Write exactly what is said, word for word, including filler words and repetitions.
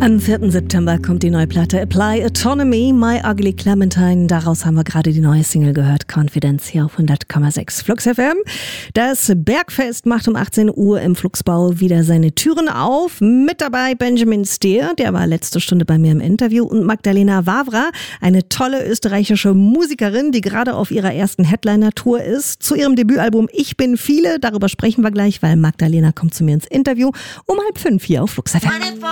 Am vierten September kommt die neue Platte Apply Autonomy, My Ugly Clementine. Daraus haben wir gerade die neue Single gehört, Confidence, hier auf hundert Komma sechs Flux F M. Das Bergfest macht um achtzehn Uhr im Fluxbau wieder seine Türen auf. Mit dabei Benjamin Steer, der war letzte Stunde bei mir im Interview, und Magdalena Wawra, eine tolle österreichische Musikerin, die gerade auf ihrer ersten Headliner-Tour ist. Zu ihrem Debütalbum Ich bin viele, darüber sprechen wir gleich, weil Magdalena kommt zu mir ins Interview um halb fünf hier auf Flux F M.